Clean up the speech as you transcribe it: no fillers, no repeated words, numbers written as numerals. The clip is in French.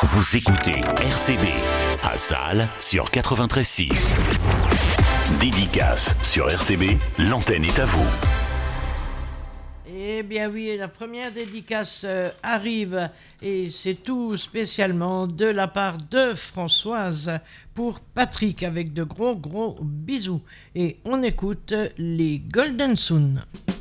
Vous écoutez RCB à Salles sur 93.6. Dédicace sur RCB, l'antenne est à vous. Eh bien oui, la première dédicace arrive et c'est tout spécialement de la part de Françoise pour Patrick avec de gros bisous. Et on écoute les Golden Soon.